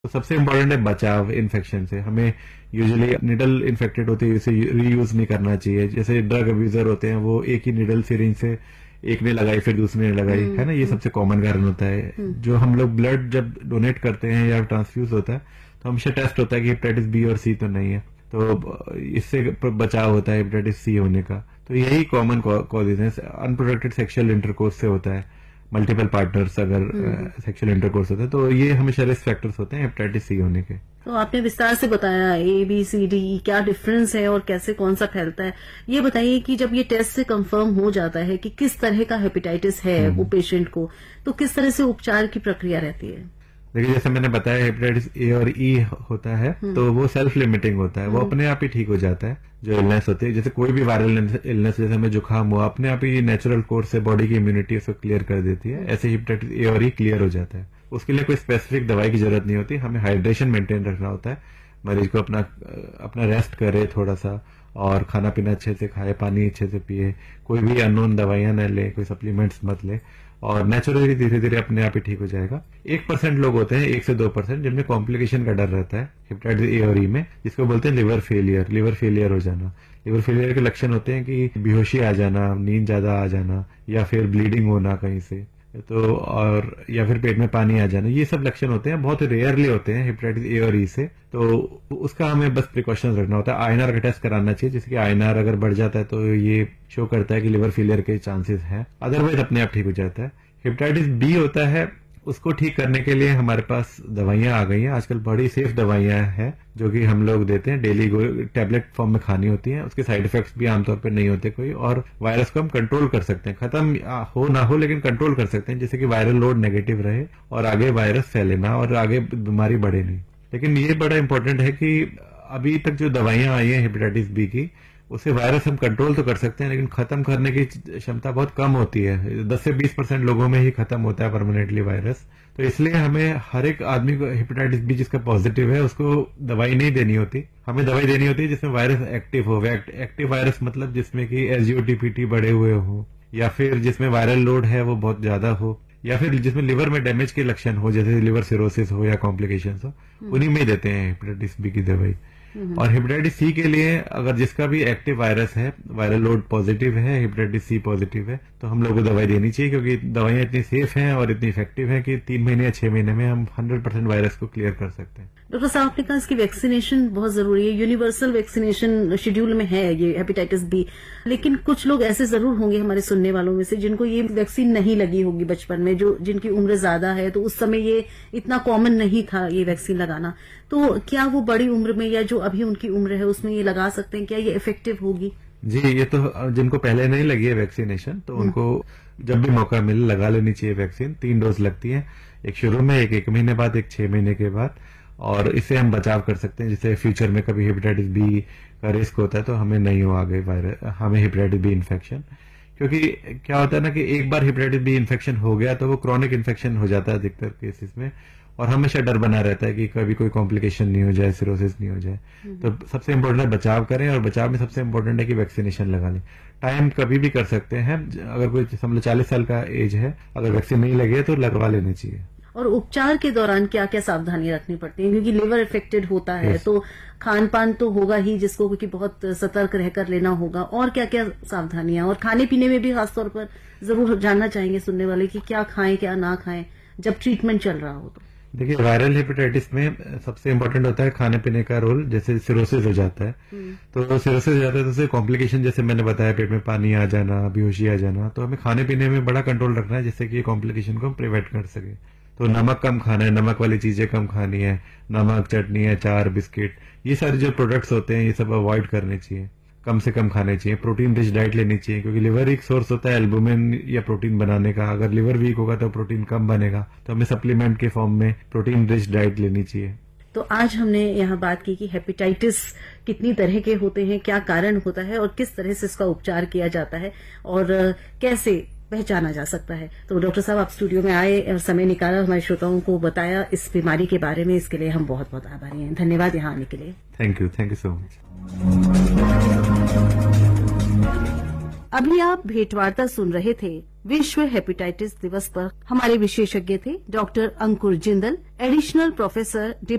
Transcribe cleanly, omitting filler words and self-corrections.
तो सबसे इम्पोर्टेंट है बचाव इन्फेक्शन से। हमें यूजुअली निडल इन्फेक्टेड होती है, इसे रीयूज नहीं करना चाहिए। जैसे ड्रग अब्यूजर होते हैं, वो एक ही निडल सिरिंज से एक ने लगाई फिर दूसरे ने लगाई, है ना, ये सबसे कॉमन कारण होता है। जो हम लोग ब्लड जब डोनेट करते हैं या ट्रांसफ्यूज होता है तो हमेशा टेस्ट होता है कि हेपेटाइटिस बी और सी तो नहीं है, तो इससे बचाव होता है हेपेटाइटिस सी होने का। तो यही कॉमन कॉजेज हैं। अनप्रोटेक्टेड सेक्सुअल इंटरकोर्स से होता है, मल्टीपल पार्टनर्स अगर सेक्सुअल इंटरकोर्स होता है, तो ये हमेशा रिस्क फैक्टर्स होते हैं हेपेटाइटिस सी होने के। तो आपने विस्तार से बताया ABCD क्या डिफरेंस है और कैसे कौन सा फैलता है। ये बताइए कि जब ये टेस्ट से कंफर्म हो जाता है कि किस तरह का हेपेटाइटिस है वो पेशेंट को, तो किस तरह से उपचार की प्रक्रिया रहती है? देखिए, जैसे मैंने बताया हेपेटाइटिस ए और ई होता है तो वो सेल्फ लिमिटिंग होता है, वो अपने आप ही ठीक हो जाता है। जो इलनेस होती है, जैसे कोई भी वायरल इलनेस, जैसे हमें जुकाम हुआ, अपने आप ही नेचुरल कोर्स से बॉडी की इम्यूनिटी उसको क्लियर कर देती है। ऐसे हेपेटाइटिस ए और ई क्लियर हो जाता है। उसके लिए कोई स्पेसिफिक दवाई की जरूरत नहीं होती। हमें हाइड्रेशन मेंटेन रखना होता है, मरीज को अपना रेस्ट करे थोड़ा सा, और खाना पीना अच्छे से खाए, पानी अच्छे से पिए, कोई भी अननोन दवाइयां न ले, कोई सप्लीमेंट्स मत ले, और नेचुरली धीरे धीरे अपने आप ही ठीक हो जाएगा। 1% लोग होते हैं, 1 से 2%, जिनमें कॉम्प्लिकेशन का डर रहता है हेपेटाइटिस ए और ई में, जिसको बोलते हैं लिवर फेलियर हो जाना। लिवर फेलियर के लक्षण होते हैं कि बेहोशी आ जाना, नींद ज्यादा आ जाना, या फिर ब्लीडिंग होना कहीं से, तो और या फिर पेट में पानी आ जाना। ये सब लक्षण होते हैं, बहुत रेयरली होते हैं हेपेटाइटिस ए और ई से। तो उसका हमें बस प्रिकॉशंस रखना होता है। INR का टेस्ट कराना चाहिए, जिससे कि INR अगर बढ़ जाता है तो ये शो करता है कि लिवर फेलियर के चांसेस हैं, अदरवाइज अपने आप ठीक हो जाता है। हेपेटाइटिस बी होता है, उसको ठीक करने के लिए हमारे पास दवाइयां आ गई हैं आजकल, बड़ी सेफ दवाइयां हैं जो कि हम लोग देते हैं, डेली टैबलेट फॉर्म में खानी होती हैं। उसके साइड इफेक्ट्स भी आमतौर पर नहीं होते कोई, और वायरस को हम कंट्रोल कर सकते हैं, खत्म हो ना हो लेकिन कंट्रोल कर सकते हैं, जिससे कि वायरल लोड नेगेटिव रहे और आगे वायरस फैले ना और आगे बीमारी बढ़े नहीं। लेकिन ये बड़ा इंपॉर्टेंट है कि अभी तक जो दवाइयां आई हैं हेपेटाइटिस बी की, उससे वायरस हम कंट्रोल तो कर सकते हैं, लेकिन खत्म करने की क्षमता बहुत कम होती है। 10 से 20% लोगों में ही खत्म होता है परमानेंटली वायरस। तो इसलिए हमें हर एक आदमी को हेपेटाइटिस बी जिसका पॉजिटिव है उसको दवाई नहीं देनी होती। हमें दवाई देनी होती है जिसमें वायरस एक्टिव हो। एक्टिव वायरस मतलब जिसमें कि SGOT-PT बढ़े हुए हो, या फिर जिसमें वायरल लोड है वो बहुत ज्यादा हो, या फिर जिसमें लिवर में डैमेज के लक्षण हो, जैसे लिवर सिरोसिस हो या कॉम्प्लिकेशंस हो, उन्हीं में देते हैं हेपेटाइटिस बी की दवाई। और हेपेटाइटिस सी के लिए अगर जिसका भी एक्टिव वायरस है, वायरल लोड पॉजिटिव है, हेपेटाइटिस सी पॉजिटिव है, तो हम लोगों को दवाई देनी चाहिए, क्योंकि दवाइयां इतनी सेफ हैं और इतनी इफेक्टिव हैं कि 3 महीने या 6 महीने में हम 100% वायरस को क्लियर कर सकते हैं। डॉक्टर साहब, आपने कहा इसकी वैक्सीनेशन बहुत जरूरी है, यूनिवर्सल वैक्सीनेशन शेड्यूल में है ये हेपेटाइटिस बी, लेकिन कुछ लोग ऐसे जरूर होंगे हमारे सुनने वालों में से जिनको ये वैक्सीन नहीं लगी होगी बचपन में, जो जिनकी उम्र ज्यादा है, तो उस समय ये इतना कॉमन नहीं था ये वैक्सीन लगाना। तो क्या वो बड़ी उम्र में या जो अभी उनकी उम्र है उसमें ये लगा सकते हैं? क्या ये इफेक्टिव होगी? जी, ये तो जिनको पहले नहीं लगी है वैक्सीनेशन, तो उनको जब भी मौका मिले लगा लेनी चाहिए वैक्सीन। 3 डोज लगती है, एक शुरू में, एक महीने बाद, एक 6 महीने के बाद, और इससे हम बचाव कर सकते हैं, जिससे फ्यूचर में कभी हेपेटाइटिस बी का रिस्क होता है तो हमें नहीं हो आगे हमें हेपेटाइटिस बी इन्फेक्शन। क्योंकि क्या होता है ना कि एक बार हेपेटाइटिस बी इन्फेक्शन हो गया तो वो क्रॉनिक इन्फेक्शन हो जाता है अधिकतर केसेस में, और हमेशा डर बना रहता है कि कभी कोई कॉम्प्लिकेशन नहीं हो जाए, सिरोसिस नहीं हो जाए। तो सबसे इम्पोर्टेंट है बचाव करें, और बचाव में सबसे इम्पोर्टेंट है कि वैक्सीनेशन लगा लें। टाइम कभी भी कर सकते हैं, अगर कोई समझ 40 साल का एज है, अगर वैक्सीन नहीं लगी है तो लगवा लेनी चाहिए। और उपचार के दौरान क्या क्या सावधानियां रखनी पड़ती हैं? क्योंकि लिवर इफेक्टेड होता है तो खान पान तो होगा ही, जिसको क्योंकि बहुत सतर्क रहकर लेना होगा। और क्या क्या सावधानियां, और खाने पीने में भी खासतौर पर जरूर जानना चाहेंगे सुनने वाले कि क्या खाएं क्या ना खाएं जब ट्रीटमेंट चल रहा हो। तो देखिए, वायरल हेपेटाइटिस में सबसे इम्पोर्टेंट होता है खाने पीने का रोल। जैसे सिरोसिस हो जाता है, तो सिरोसिस हो जाता है तो उससे कॉम्प्लिकेशन, जैसे मैंने बताया, पेट में पानी आ जाना, बेहोशी आ जाना, तो हमें खाने पीने में बड़ा कंट्रोल रखना है, जिससे कि ये कॉम्प्लिकेशन को हम प्रिवेंट कर सके। तो नमक कम खाना है, नमक वाली चीजें कम खानी है, नमक, चटनी, अचार, बिस्किट, ये सारे जो प्रोडक्ट्स होते हैं ये सब अवॉइड करने चाहिए, कम से कम खाने चाहिए। प्रोटीन रिच डाइट लेनी चाहिए, क्योंकि लिवर एक सोर्स होता है एल्बुमिन या प्रोटीन बनाने का। अगर लिवर वीक होगा तो प्रोटीन कम बनेगा, तो हमें सप्लीमेंट के फॉर्म में प्रोटीन रिच डाइट लेनी चाहिए। तो आज हमने यहाँ बात की कि हेपेटाइटिस कितनी तरह के होते हैं, क्या कारण होता है और किस तरह से इसका उपचार किया जाता है और कैसे पहचाना जा सकता है। तो डॉक्टर साहब, आप स्टूडियो में आए और समय निकाला, हमारे श्रोताओं को बताया इस बीमारी के बारे में, इसके लिए हम बहुत बहुत आभारी हैं। धन्यवाद यहाँ आने के लिए। Thank you so much. अभी आप भेंटवार्ता सुन रहे थे। विश्व हेपेटाइटिस दिवस पर हमारे विशेषज्ञ थे डॉक्टर अंकुर जिंदल, एडिशनल प्रोफेसर